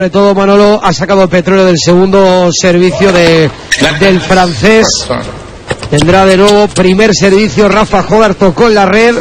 Sobre todo Manolo ha sacado el petróleo del segundo servicio del francés. Tendrá de nuevo primer servicio. Rafa Jodar tocó en la red.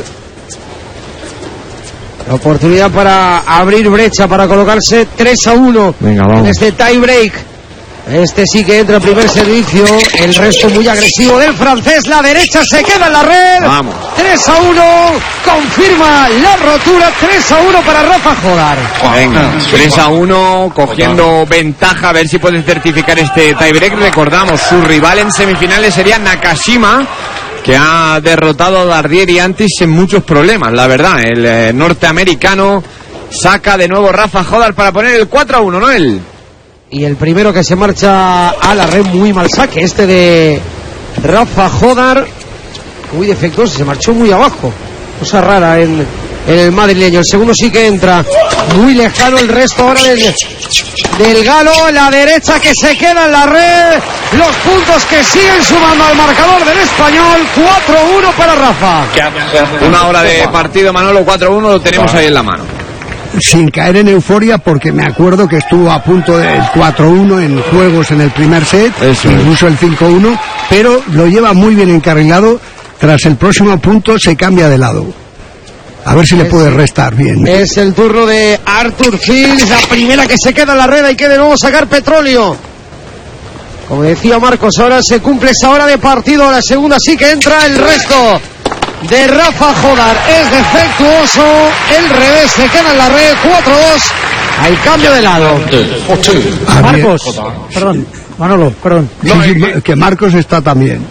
La oportunidad para abrir brecha, para colocarse 3-1. Venga, vamos. En este tie break. Este sí que entra primer servicio. El resto muy agresivo del francés. La derecha se queda en la red. Vamos. 3-1. Confirma la rotura. 3-1 para Rafa Jodar. Venga, 3-1, cogiendo ventaja, a ver si pueden certificar este tiebreak. Recordamos, su rival en semifinales sería Nakashima, que ha derrotado a Dardier y Antis en muchos problemas, la verdad. El norteamericano saca de nuevo Rafa Jodar para poner el 4-1, ¿no? Él. Y el primero que se marcha a la red, muy mal saque, este de Rafa Jodar, muy defectuoso, se marchó muy abajo, cosa rara en el madrileño. El segundo sí que entra muy lejano, el resto ahora del galo, la derecha que se queda en la red, los puntos que siguen sumando al marcador del español. 4-1 para Rafa. Una hora de partido, Manolo. 4-1, lo tenemos ahí en la mano. Sin caer en euforia, porque me acuerdo que estuvo a punto del 4-1 en juegos en el primer set, incluso el 5-1, pero lo lleva muy bien encarrilado. Tras el próximo punto se cambia de lado. A ver si le puede restar bien. Es el turno de Arthur Fils, la primera que se queda en la red. Hay que de nuevo sacar petróleo. Como decía Marcos, ahora se cumple esa hora de partido. La segunda sí que entra. El resto de Rafa Jodar es defectuoso. El revés se queda en la red. 4-2. Hay cambio de lado. Marcos, perdón. Manolo, perdón. Sí, que Marcos está también.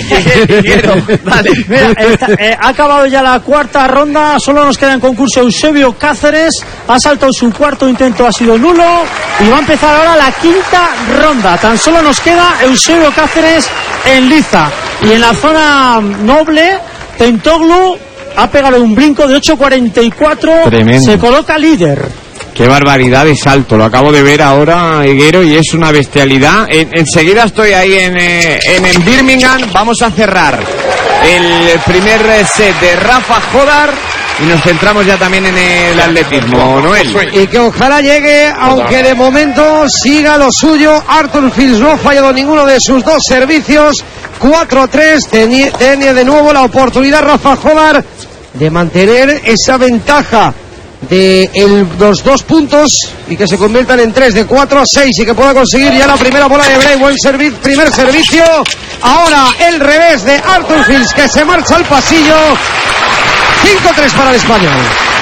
Vale. Mira, ha acabado ya la cuarta ronda. Solo nos queda en concurso Eusebio Cáceres. Ha saltado su cuarto intento, ha sido nulo. Y va a empezar ahora la quinta ronda. Tan solo nos queda Eusebio Cáceres en liza. Y en la zona noble, Tentoglu ha pegado un brinco de 8.44. Tremendo. Se coloca líder. Qué barbaridad de salto, lo acabo de ver ahora, Higuero, y es una bestialidad. Enseguida estoy ahí en Birmingham. Vamos a cerrar el primer set de Rafa Jodar y nos centramos ya también en el atletismo, Noel. Y que ojalá llegue, aunque de momento siga lo suyo. Arthur Fils no ha fallado ninguno de sus dos servicios. 4-3, tenía de nuevo la oportunidad Rafa Jodar de mantener esa ventaja de los 2 puntos y que se conviertan en 3, de 4-6, y que pueda conseguir ya la primera bola de break. Buen primer servicio. Ahora el revés de Arthur Fils, que se marcha al pasillo. 5-3 para el español.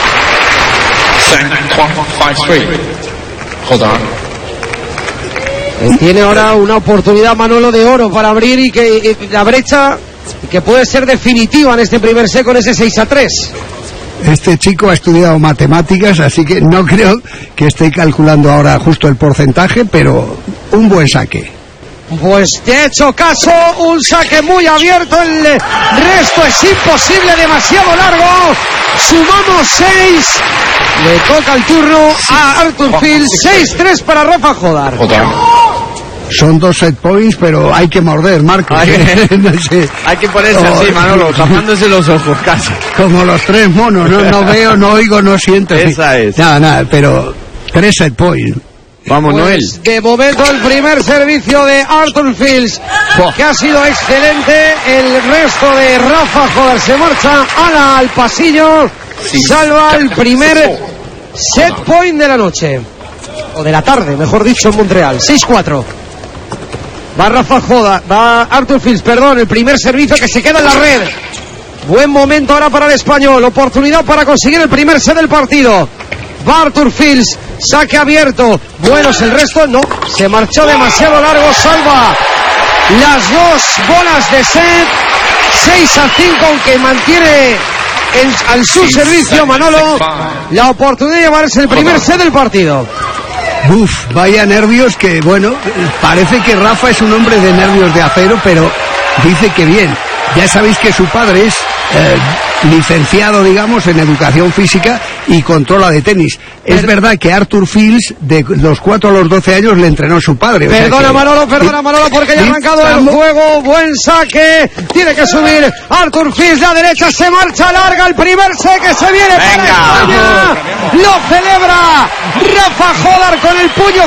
Tiene ahora una oportunidad Manolo de oro para abrir y que la brecha que puede ser definitiva en este primer set con ese 6-3. Este chico ha estudiado matemáticas, así que no creo que esté calculando ahora justo el porcentaje, pero un buen saque. Pues te he hecho caso, un saque muy abierto, el resto es imposible, demasiado largo. Sumamos 6, le toca el turno a Arthur Fils. 6-3 para Rafa Jodar. Son 2 set points, pero hay que morder, Marcos. No sé. Hay que ponerse así, Manolo, tapándose los ojos casi. Como los 3 monos, no veo, no oigo, no siento. Esa es. Nada, pero 3 set points. Vamos, pues, Noel. De momento el primer servicio de Arthur Fils, que ha sido excelente. El resto de Rafa Jodar se marcha al pasillo. Salva el primer set point de la noche. O de la tarde, mejor dicho, en Montreal. 6-4. Va Rafa Jodar, va Arthur Fils, perdón, el primer servicio que se queda en la red. Buen momento ahora para el español, oportunidad para conseguir el primer set del partido. Va Arthur Fils, saque abierto. Buenos el resto, no, se marchó demasiado largo, salva las 2 bolas de set. 6-5, aunque mantiene al su servicio Manolo la oportunidad de llevarse el primer set del partido. Uf, vaya nervios que, bueno, parece que Rafa es un hombre de nervios de acero, pero dice que bien. Ya sabéis que su padre es licenciado, digamos, en educación física y controla de tenis. Es verdad que Arthur Fields, de los 4 a los 12 años, le entrenó su padre. Perdona Manolo, porque ya ha arrancado el juego. Buen saque. Tiene que subir Arthur Fields, la derecha se marcha larga. El primer set que se viene para España. Lo celebra Rafa Jodar con el puño